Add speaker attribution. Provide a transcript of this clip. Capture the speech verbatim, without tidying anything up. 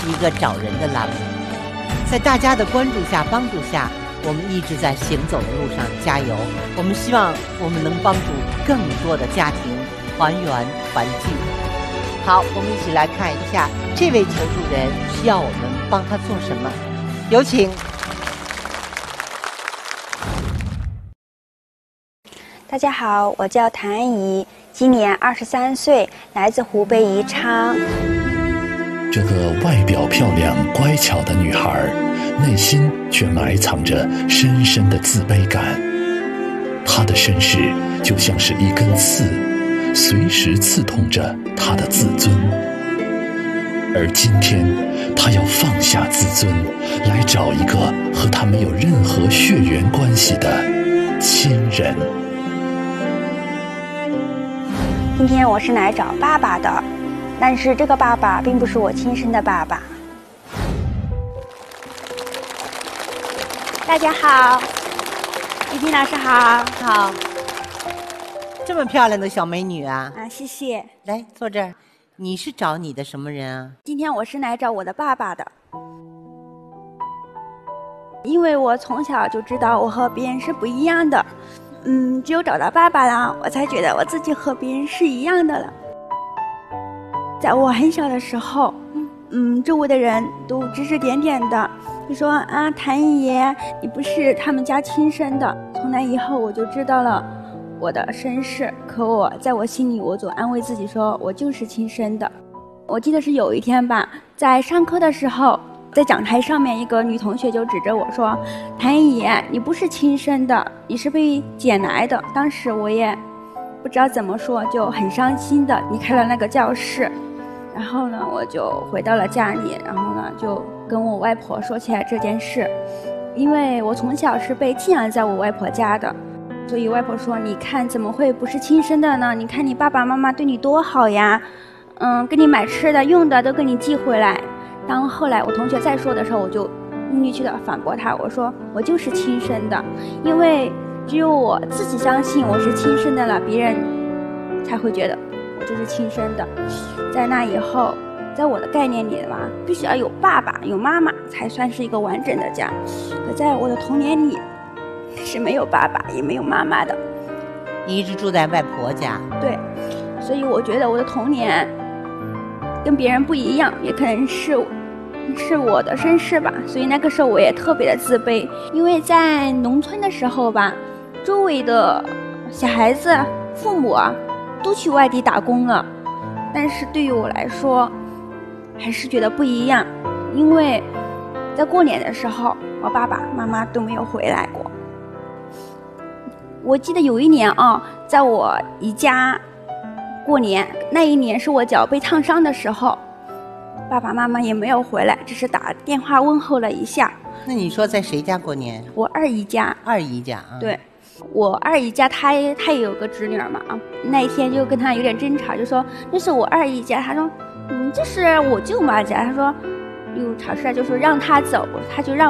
Speaker 1: 是一个找人的栏目，在大家的关注下、帮助下，我们一直在行走的路上加油。我们希望我们能帮助更多的家庭团圆团聚。好，我们一起来看一下这位求助人需要我们帮他做什么。有请。
Speaker 2: 大家好，我叫谭安怡，今年二十三岁，来自湖北宜昌。
Speaker 3: 这个外表漂亮乖巧的女孩，内心却埋藏着深深的自卑感。她的身世就像是一根刺，随时刺痛着她的自尊。而今天，她要放下自尊，来找一个和她没有任何血缘关系的亲人。
Speaker 2: 今天我是来找爸爸的，但是这个爸爸并不是我亲生的爸爸。大家好，雨婷老师好。
Speaker 1: 好，这么漂亮的小美女啊！
Speaker 2: 啊，谢谢。
Speaker 1: 来坐这儿。你是找你的什么人啊？
Speaker 2: 今天我是来找我的爸爸的，因为我从小就知道我和别人是不一样的。嗯，只有找到爸爸了，我才觉得我自己和别人是一样的了。在我很小的时候，嗯，周围的人都指指点点的，就说啊，谭姨，你不是他们家亲生的。从那以后，我就知道了我的身世。可我在我心里，我总安慰自己说，我就是亲生的。我记得是有一天吧，在上课的时候，在讲台上面，一个女同学就指着我说：“谭姨，你不是亲生的，你是被捡来的。”当时我也不知道怎么说，就很伤心的离开了那个教室。然后呢，我就回到了家里，然后呢，就跟我外婆说起来这件事。因为我从小是被寄养在我外婆家的，所以外婆说：“你看，怎么会不是亲生的呢？你看你爸爸妈妈对你多好呀，嗯，给你买吃的用的都给你寄回来。”当后来我同学再说的时候，我就用力去的反驳他，我说我就是亲生的，因为只有我自己相信我是亲生的了，别人才会觉得我就是亲生的。在那以后，在我的概念里嘛，必须要有爸爸有妈妈才算是一个完整的家。可在我的童年里是没有爸爸也没有妈妈的。
Speaker 1: 你一直住在外婆家？
Speaker 2: 对，所以我觉得我的童年跟别人不一样，也可能是是我的身世吧。所以那个时候我也特别的自卑，因为在农村的时候吧，周围的小孩子父母啊都去外地打工了，但是对于我来说还是觉得不一样，因为在过年的时候我爸爸妈妈都没有回来过。我记得有一年啊，在我姨家过年，那一年是我脚被烫伤的时候，爸爸妈妈也没有回来，只是打电话问候了一下。
Speaker 1: 那你说在谁家过年？
Speaker 2: 我二姨家。
Speaker 1: 二姨家啊？
Speaker 2: 对，我二姨家她她也有个侄女嘛啊，那一天就跟她有点争吵，就说那是我二姨家，她说嗯这是我舅妈家，她说又吵出来就说让她走，她就让